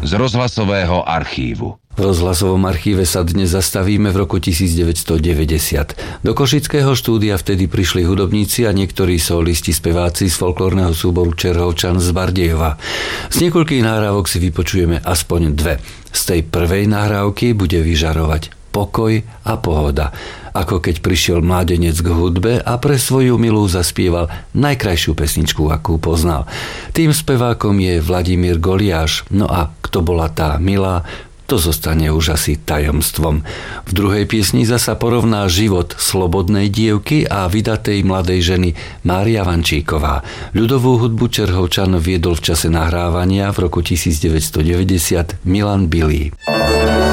z rozhlasového archívu. V rozhlasovom archíve sa dnes zastavíme v roku 1990. Do košického štúdia vtedy prišli hudobníci a niektorí solisti speváci z folklórneho súboru Čerhovčan z Bardejova. Z niekoľkých nahrávok si vypočujeme aspoň dve. Z tej prvej nahrávky bude vyžarovať pokoj a pohoda. Ako keď prišiel mládenec k hudbe a pre svoju milú zaspieval najkrajšiu pesničku, akú poznal. Tým spevákom je Vladimír Goliáš. No a kto bola tá milá, to zostane už asi tajomstvom. V druhej piesni zasa porovná život slobodnej dievky a vydatej mladej ženy Mária Vančíková. Ľudovú hudbu Čerhovčan viedol v čase nahrávania v roku 1990 Milan Bilý.